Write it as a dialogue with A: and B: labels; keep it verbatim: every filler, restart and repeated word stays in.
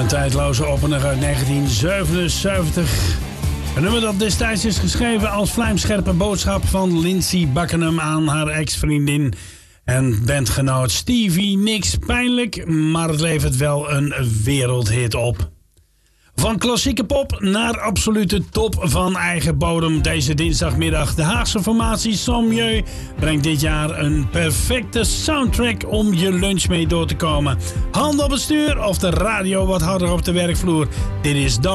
A: Een tijdloze opener uit negentien zevenenzeventig. Een nummer dat destijds is geschreven als vlijmscherpe boodschap van Lindsey Buckingham aan haar ex-vriendin en bandgenoot Stevie Nicks. Pijnlijk, maar het levert wel een wereldhit op. Van klassieke pop naar absolute top van eigen bodem. Deze dinsdagmiddag de Haagse formatie Sommieu brengt dit jaar een perfecte soundtrack om je lunch mee door te komen. Hand op het stuur of de radio wat harder op de werkvloer. Dit is